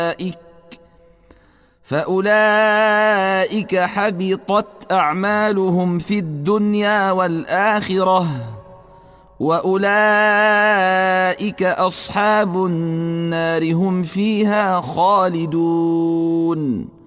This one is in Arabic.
فأولئك حبطت أعمالهم في الدنيا والآخرة وأولئك أصحاب النار هم فيها خالدون.